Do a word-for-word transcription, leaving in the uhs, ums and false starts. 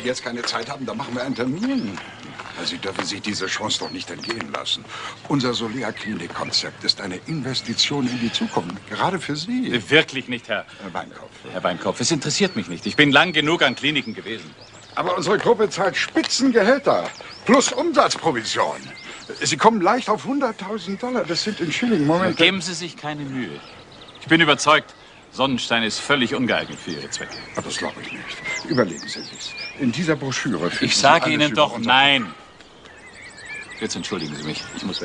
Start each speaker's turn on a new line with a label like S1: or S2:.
S1: Sie jetzt keine Zeit haben, dann machen wir einen Termin. Sie dürfen sich diese Chance doch nicht entgehen lassen. Unser Solar-Klinik-Konzept ist eine Investition in die Zukunft, gerade für Sie.
S2: Wirklich nicht, Herr.
S1: Herr Weinkopf.
S2: Herr Weinkopf, es interessiert mich nicht. Ich bin lang genug an Kliniken gewesen.
S1: Aber unsere Gruppe zahlt Spitzengehälter plus Umsatzprovision. Sie kommen leicht auf hunderttausend Dollar. Das sind in Schilling. Moment.
S2: Geben Sie sich keine Mühe. Ich bin überzeugt, Sonnenstein ist völlig ungeeignet für Ihre Zwecke.
S1: Aber das glaube ich nicht. Überlegen Sie sich's. In dieser Broschüre finden
S2: Ich sage
S1: Sie
S2: Ihnen
S1: alles
S2: doch
S1: über unser-
S2: nein. Jetzt entschuldigen Sie mich. Ich muss weg.